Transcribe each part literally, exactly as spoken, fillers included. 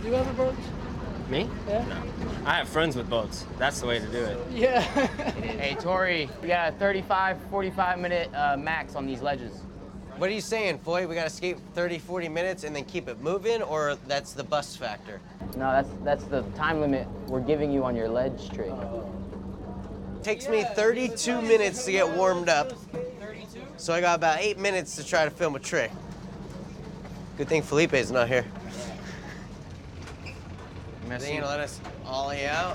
Do you have a boat? Me? Yeah. No. I have friends with boats. That's the way to do it. Yeah. Hey, Tori, we got a thirty-five, forty-five minute uh, max on these ledges. What are you saying, Floyd? We gotta skate thirty, forty minutes and then keep it moving, or that's the bust factor? No, that's that's the time limit we're giving you on your ledge trick. Takes me thirty-two minutes to get warmed up. So I got about eight minutes to try to film a trick. Good thing Felipe's not here. They gonna let us ollie out.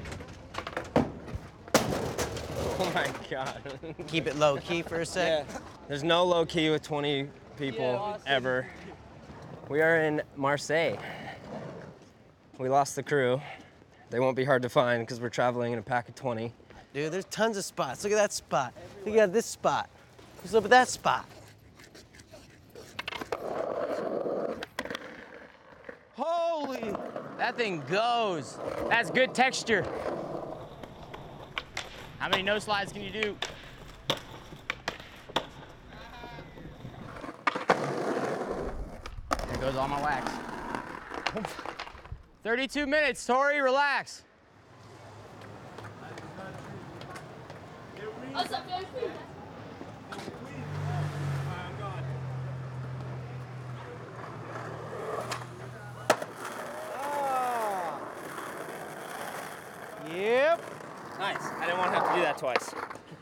Oh my God. Keep it low key for a sec. Yeah. There's no low key with twenty people Yeah, awesome. ever. We are in Marseille. We lost the crew. They won't be hard to find because we're traveling in a pack of twenty. Dude, there's tons of spots. Look at that spot. Look at this spot. What's up with that spot? Holy! That thing goes. That's good texture. How many no slides can you do? There goes all my wax. thirty-two minutes, Tori, relax. Yep. Nice. I didn't want to have to do that twice.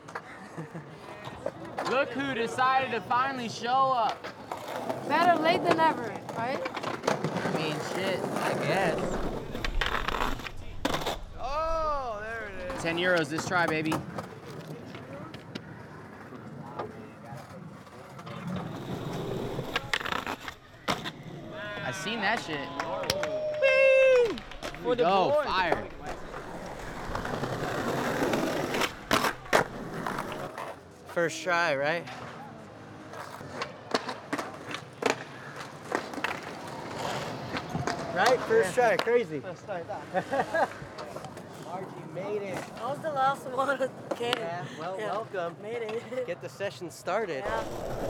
Look who decided to finally show up. Better late than never, right? I mean, shit, I guess. Oh, there it is. ten euros this try, baby. I seen that shit. Whee! For the Go, board. fire. First try, right? Right? First try, crazy. Let's start that. Margie made it. That was the last one. Okay. Yeah, well, Yeah. welcome. Made it. Get the session started. Yeah.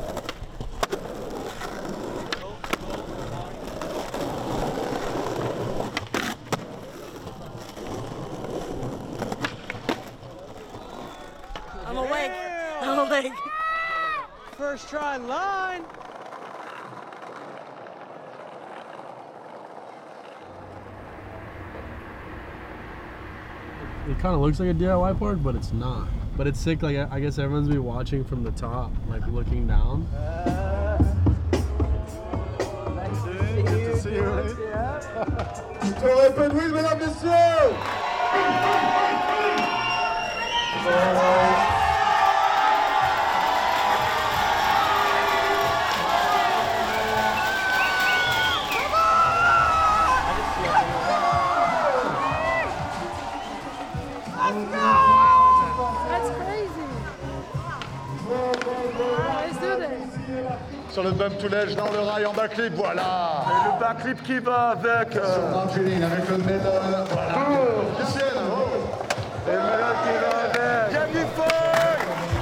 I'm awake. I'm awake. First try line. It kind of looks like a D I Y board, but it's not. But it's sick. Like I I guess everyone's be watching from the top, like looking down. Good to see you. Tour open wheel, mesdames, messieurs. That's crazy. Let's do this. Sur le bump to ledge, dans le rail en backflip, voilà. Et le backflip qui va avec. Euh... Angeline avec le medal. Voilà. Oh, Christiane, oh. Et le medal qui va avec. Yannick Foy.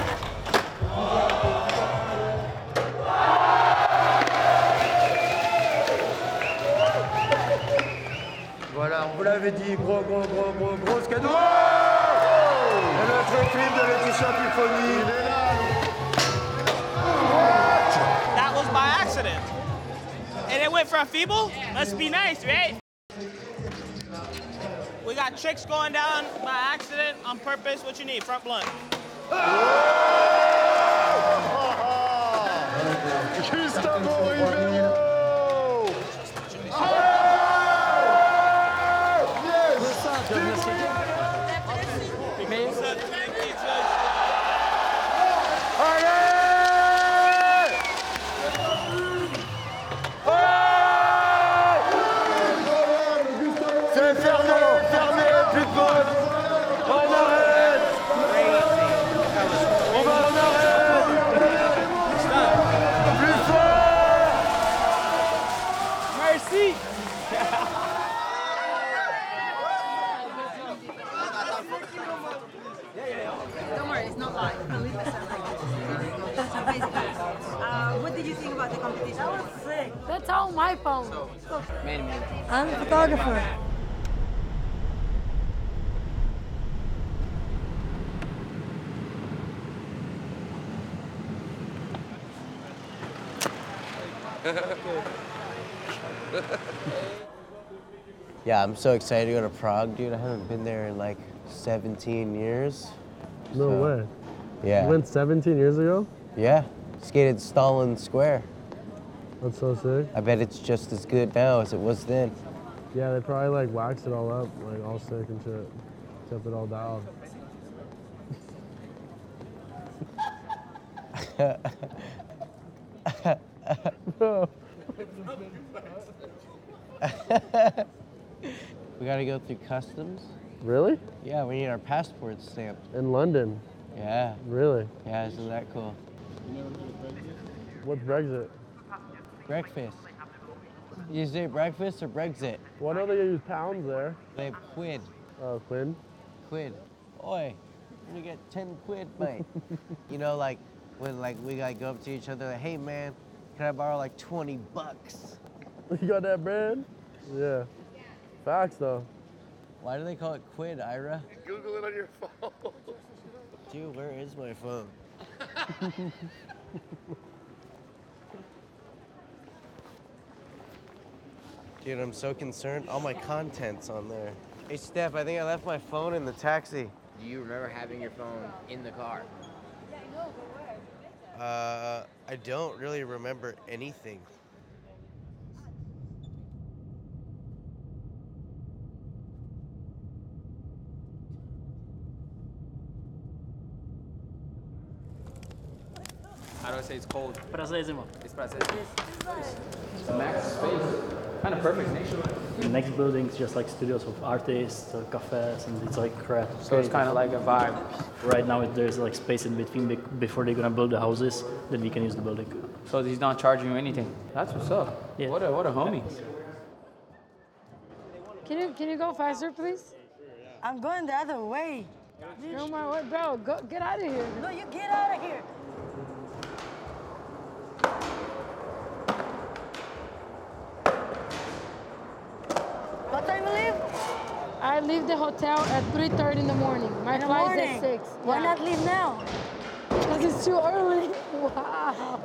Voilà, on vous l'avait dit, gros, gros, gros, gros, gros cadeau. Et notre clip de Laetitia Piffoni. Il est là. That was by accident. And it went from feeble? Let's be nice, right? We got tricks going down by accident, on purpose. What you need? Front blunt. Gustavo Ribeiro! C'est fermé, fermé, plus de bonne. On arrête. On va en arrête. Plus fort. Merci. Don't worry, it's not live. Believe us, That's amazing. Uh, what did you think about the competition? That was sick. That's all my phone. Made me. I'm a photographer. Yeah, I'm so excited to go to Prague, dude. I haven't been there in like seventeen years. No So, way. Yeah. You went seventeen years ago? Yeah. Skated Stalin Square. That's so sick. I bet it's just as good now as it was then. Yeah, they probably like waxed it all up, like all sick and shit. Kept it all down. Bro. We gotta go through customs. Really? Yeah, we need our passports stamped. In London? Yeah. Really? Yeah, isn't that cool? What's Brexit? Breakfast. You say breakfast or Brexit? Well, I know they use pounds there. They have quid. Oh, quid? Quid. Oi, you get ten quid, mate. You know, like when like we like go up to each other, like, hey man, can I borrow like twenty bucks? You got that bread? Yeah. Facts though. Why do they call it quid, Ira? Google it on your phone. Dude, where is my phone? Dude, I'm so concerned. All my content's on there. Hey, Steph, I think I left my phone in the taxi. Do you remember having your phone in the car? Uh, I don't really remember anything. How do I say it's cold? Prazerzimo. It's prazerzimo. The max space. Kind of perfect nation. The next building's just like studios of artists, uh, cafes, and it's like crap. So it's kind of like a vibe. Right now, it- there's like space in between be- before they're gonna build the houses. Then we can use the building. So he's not charging you anything. That's what's up. Yeah. What a what a homie. Can you can you go faster, please? I'm going the other way. No, my way, bro. Go get out of here. No, you get out of here. What time you leave? I leave the hotel at three thirty in the morning. My In the flight's morning. at six. Why Yeah. not leave now? Because it's too early. Wow.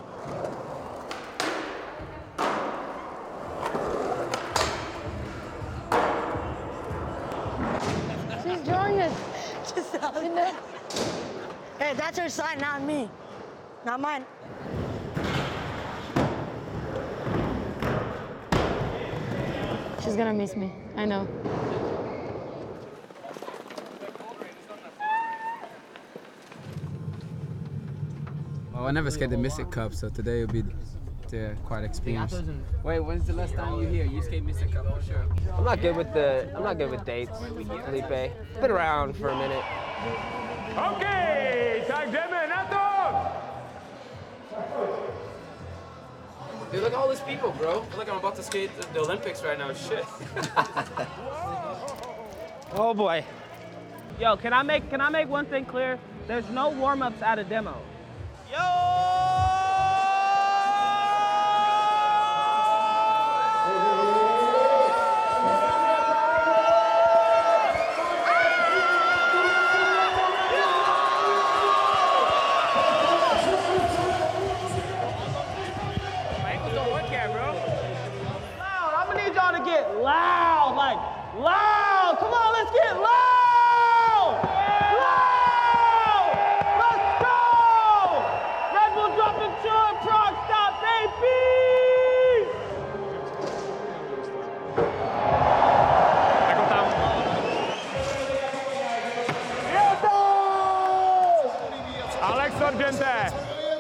She's enjoying it. Just You know? Hey, that's her sign, not me. Not mine. She's gonna miss me. I know. Well, I never skated the Mystic Cup, so today will be the quite experience. Wait, when's the last time you here? You skate Mystic Cup for sure. I'm not good with the. I'm not good with dates, Felipe. Been around for a minute. Okay, tak jdeme na to! Dude, look at all these people, bro. I feel like I'm about to skate the, the Olympics right now. Shit. Oh boy. Yo, can I make can I make one thing clear? There's no warm-ups at a demo. Yo! My ankles don't work here, bro. Loud. I'm gonna need y'all to get loud, like loud. Come on, let's get loud. Loud. Let's go. Red Bull dropping two. Prague stop, baby. Ecco tam. Alex Sorgente.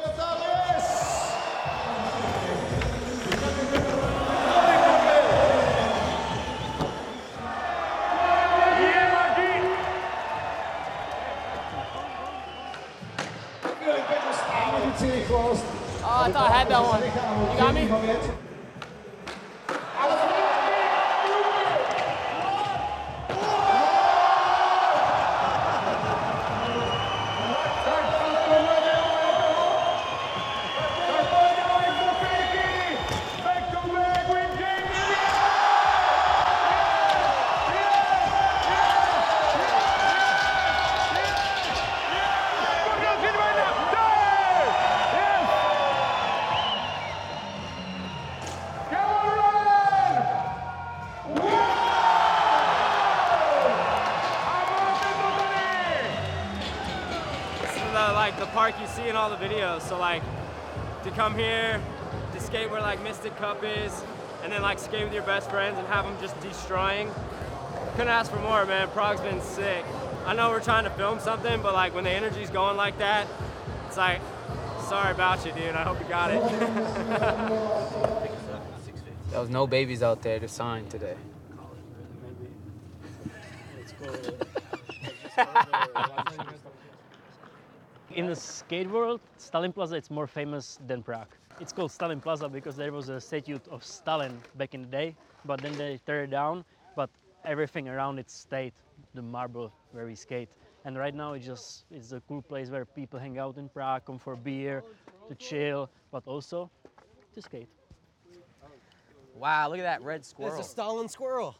Oh, I thought I had that one. You got me? Back to back with Jamie. park you see in all the videos. So like, to come here, to skate where like Mystic Cup is, and then like skate with your best friends and have them just destroying. Couldn't ask for more, man. Prague's been sick. I know we're trying to film something, but like when the energy's going like that, it's like, sorry about you, dude. I hope you got it. There was no babies out there to sign today. In the skate world, Stalin Plaza is more famous than Prague. It's called Stalin Plaza because there was a statue of Stalin back in the day, but then they tore it down, but everything around it stayed, the marble where we skate. And right now it's just, it's a cool place where people hang out in Prague, come for beer, to chill, but also to skate. Wow, look at that red squirrel. There's a Stalin squirrel.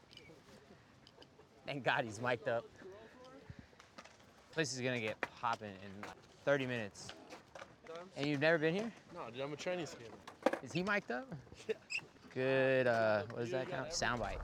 Thank God he's mic'd up. Place is gonna get popping in thirty minutes. And you've never been here? No, dude, I'm a Chinese skater. Is he mic'd up? Yeah. Good, uh, what does that count? Soundbite.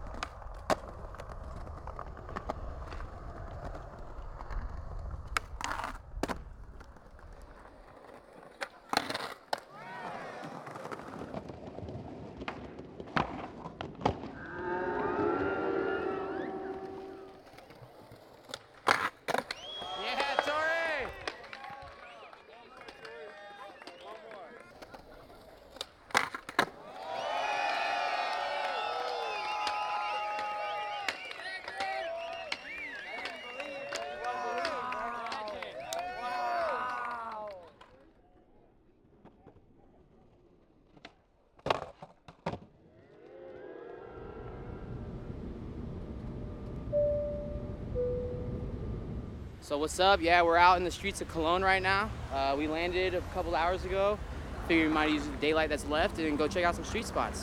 So what's up? Yeah, we're out in the streets of Cologne right now. Uh, we landed a couple hours ago. Figured we might use the daylight that's left and go check out some street spots.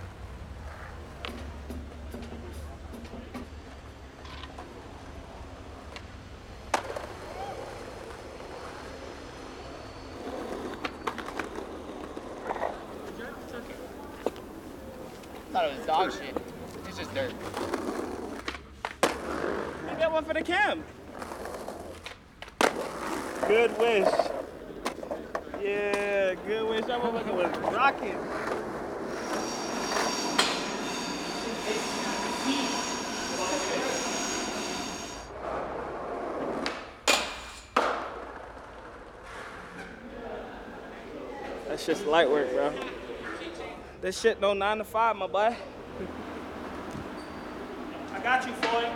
Thought it was dog shit. It's just dirt. I got one for the cam. Good wish. Yeah, good wish. That motherfucker was rocking. That's just light work, bro. This shit no nine to five, my boy. I got you, Floyd.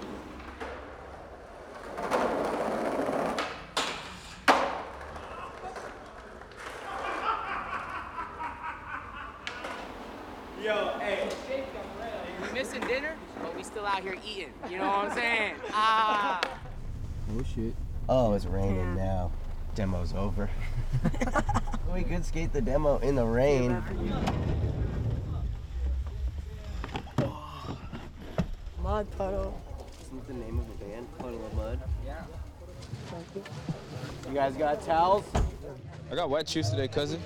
Yo, hey. We missing dinner, but we still out here eating. You know what I'm saying? Ah. Oh shit. Oh, it's raining now. Demo's over. We could skate the demo in the rain. Mud puddle. Isn't the name of the band Puddle of Mud? Yeah. Thank you. You guys got towels? I got wet shoes today, cousin.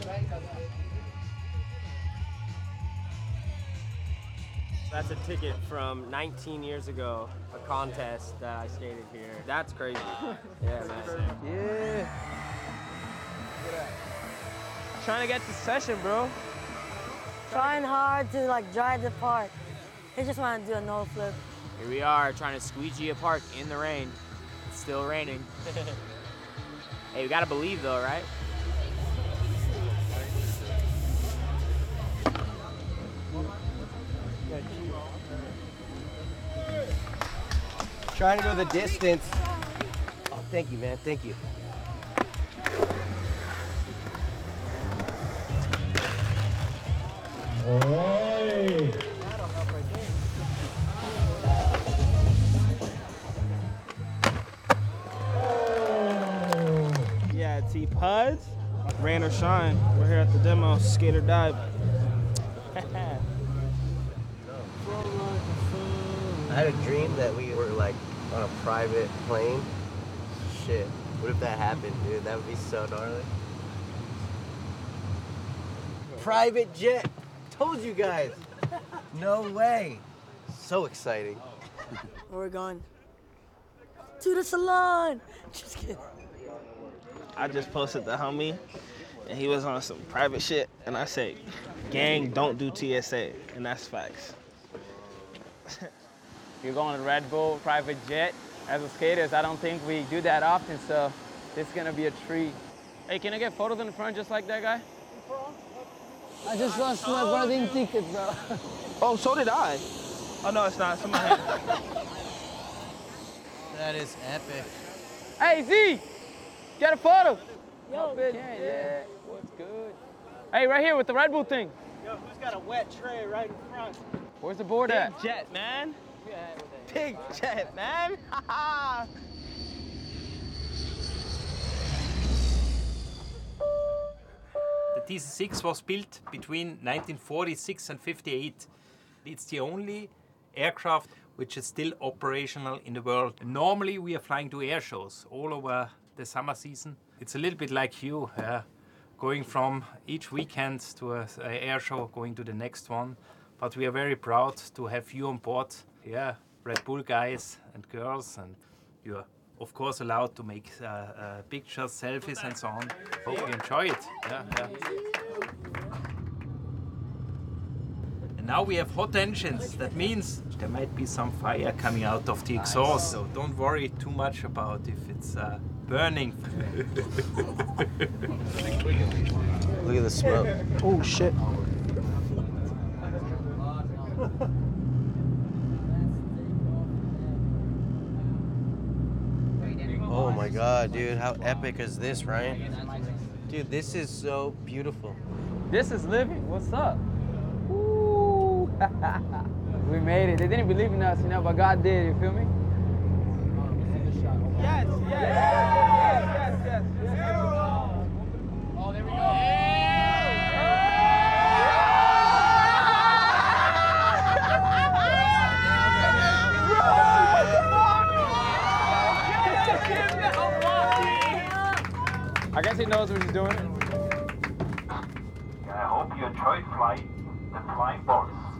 That's a ticket from nineteen years ago, a contest that I skated here. That's crazy. Yeah, man. Yeah. Trying to get to session, bro. Trying hard to like drive the park. They just want to do a no flip. Here we are trying to squeegee a park in the rain. It's still raining. Hey, we gotta believe though, right? Trying to go the distance. Oh, thank you, man. Thank you. Hey. Yeah, T Puds. Rain or shine. We're here at the demo. Skate or die. I had a dream that we were like on a private plane. Shit. What if that happened, dude? That would be so gnarly. Private jet. Told you guys. No way. So exciting. Where we're going? To the salon. Just kidding. I just posted the homie, and he was on some private shit, and I said, gang, don't do T S A, and that's facts. You're going to Red Bull private jet. As a skaters, I don't think we do that often, so this is gonna be a treat. Hey, can I get photos in the front just like that guy? I just lost my boarding ticket, bro. Oh, so did I. Oh, no, it's not. Somebody. That is epic. Hey, Z, get a photo. Yo, yeah, yeah, what's good? Hey, right here with the Red Bull thing. Yo, who's got a wet tray right in front? Where's the board Big at? jet, man. Big jet, man. The T C six was built between nineteen forty-six and fifty-eight. It's the only aircraft which is still operational in the world. Normally we are flying to air shows all over the summer season. It's a little bit like you, uh, going from each weekend to an air show, going to the next one. But we are very proud to have you on board. Yeah, Red Bull guys and girls, and you are of course allowed to make uh, uh, pictures, selfies and so on. Hope you enjoy it. Yeah, yeah. And now we have hot engines. That means there might be some fire coming out of the exhaust. So don't worry too much about if it's uh, burning. Look at the smoke. Oh shit. Oh my god, dude, how epic is this, Ryan? Dude, this is so beautiful. This is living. What's up? Woo. We made it. They didn't believe in us, you know, but God did. You feel me? Yes, yes, yes, yes, yes, yes. Oh, there we go. I guess he knows what he's doing. I hope you enjoyed flight, the flying boats.